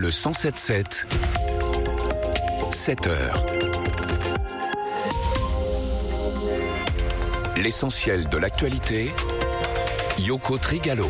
Le 107.7, 7 heures. L'essentiel de l'actualité, Yoko Trigalo.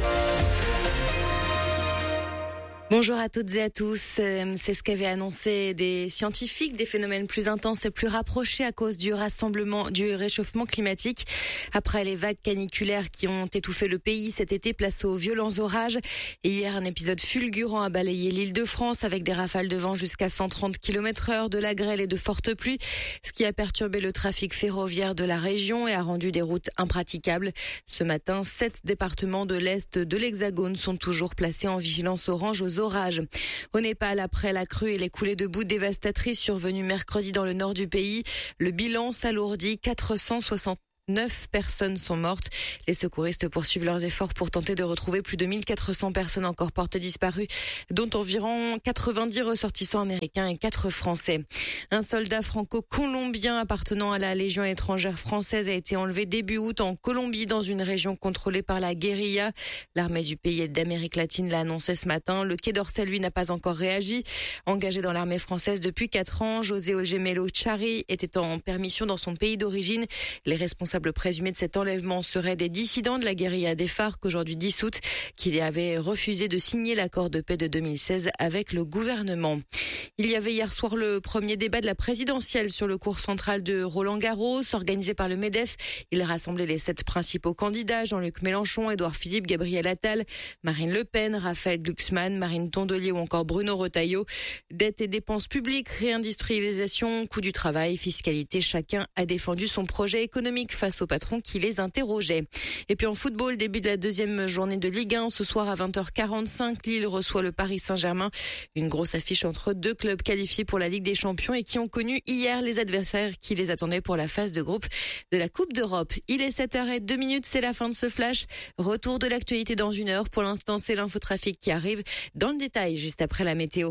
Bonjour à toutes et à tous. C'est ce qu'avaient annoncé des scientifiques, des phénomènes plus intenses et plus rapprochés à cause du réchauffement climatique. Après les vagues caniculaires qui ont étouffé le pays cet été, place aux violents orages. Et hier, un épisode fulgurant a balayé l'Île-de-France avec des rafales de vent jusqu'à 130 km/h, de la grêle et de fortes pluies, ce qui a perturbé le trafic ferroviaire de la région et a rendu des routes impraticables. Ce matin, 7 départements de l'Est de l'Hexagone sont toujours placés en vigilance orange aux orages. Au Népal, après la crue et les coulées de boue dévastatrices survenues mercredi dans le nord du pays, le bilan s'alourdit. 469 personnes sont mortes. Les secouristes poursuivent leurs efforts pour tenter de retrouver plus de 1400 personnes encore portées disparues, dont environ 90 ressortissants américains et 4 Français. Un soldat franco-colombien appartenant à la Légion étrangère française a été enlevé début août en Colombie, dans une région contrôlée par la guérilla. L'armée du pays d'Amérique latine l'a annoncé ce matin. Le Quai d'Orsay, lui, n'a pas encore réagi. Engagé dans l'armée française depuis 4 ans, José Ogemelo Chari était en permission dans son pays d'origine. Les responsables présumés de cet enlèvement seraient des dissidents de la guérilla des FARC, aujourd'hui dissoute, qui avaient refusé de signer l'accord de paix de 2016 avec le gouvernement. Il y avait hier soir le premier débat de la présidentielle sur le cours central de Roland-Garros, organisé par le MEDEF. Il rassemblait les 7 principaux candidats: Jean-Luc Mélenchon, Édouard Philippe, Gabriel Attal, Marine Le Pen, Raphaël Glucksmann, Marine Tondelier ou encore Bruno Retailleau. Dette et dépenses publiques, réindustrialisation, coût du travail, fiscalité, chacun a défendu son projet économique face aux patrons qui les interrogeaient. Et puis en football, début de la deuxième journée de Ligue 1, ce soir à 20h45, Lille reçoit le Paris Saint-Germain. Une grosse affiche entre deux clubs qualifiés pour la Ligue des Champions et qui ont connu hier les adversaires qui les attendaient pour la phase de groupe de la Coupe d'Europe. Il est 7h02, c'est la fin de ce flash. Retour de l'actualité dans une heure. Pour l'instant, c'est l'infotrafic qui arrive dans le détail juste après la météo.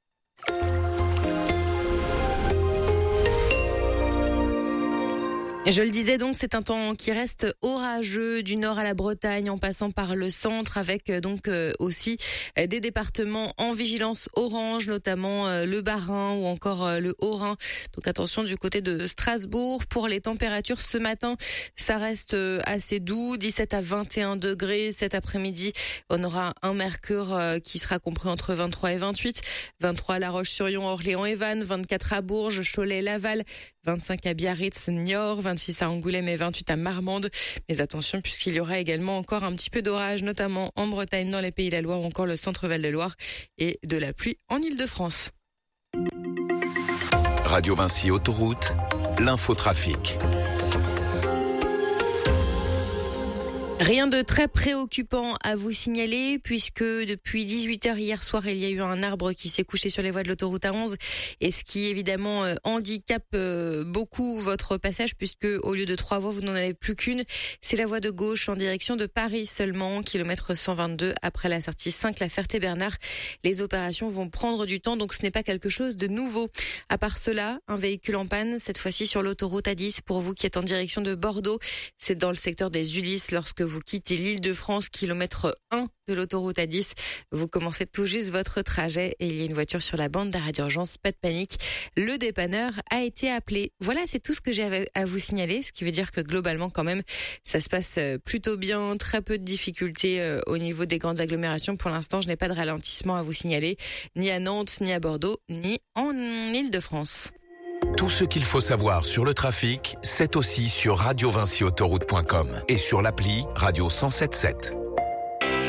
Je le disais donc, c'est un temps qui reste orageux du nord à la Bretagne en passant par le centre, avec aussi des départements en vigilance orange, notamment le Bas-Rhin ou encore le Haut-Rhin. Donc attention du côté de Strasbourg. Pour les températures ce matin, ça reste assez doux, 17 à 21 degrés. Cet après-midi, on aura un mercure qui sera compris entre 23 et 28. 23 à La Roche-sur-Yon, Orléans et Vannes, 24 à Bourges, Cholet, Laval, 25 à Biarritz, Niort, 26 à Angoulême et 28 à Marmande. Mais attention, puisqu'il y aura également encore un petit peu d'orage, notamment en Bretagne, dans les Pays de la Loire ou encore le centre Val-de-Loire, et de la pluie en Île-de-France. Radio Vinci Autoroute, l'infotrafic. Rien de très préoccupant à vous signaler, puisque depuis 18h hier soir, il y a eu un arbre qui s'est couché sur les voies de l'autoroute A11, et ce qui évidemment handicape beaucoup votre passage, puisque au lieu de 3 voies, vous n'en avez plus qu'une. C'est la voie de gauche en direction de Paris seulement, kilomètre 122 après la sortie 5, la Ferté-Bernard. Les opérations vont prendre du temps, donc ce n'est pas quelque chose de nouveau. À part cela, un véhicule en panne, cette fois-ci sur l'autoroute A10, pour vous qui êtes en direction de Bordeaux. C'est dans le secteur des Ulysses, lorsque vous quittez l'Île-de-France, kilomètre 1 de l'autoroute A10. Vous commencez tout juste votre trajet et il y a une voiture sur la bande d'arrêt d'urgence. Pas de panique. Le dépanneur a été appelé. Voilà, c'est tout ce que j'ai à vous signaler, ce qui veut dire que globalement, quand même, ça se passe plutôt bien. Très peu de difficultés au niveau des grandes agglomérations. Pour l'instant, je n'ai pas de ralentissement à vous signaler, ni à Nantes, ni à Bordeaux, ni en Île-de-France. Tout ce qu'il faut savoir sur le trafic, c'est aussi sur radiovinciautoroute.com et sur l'appli Radio 107.7.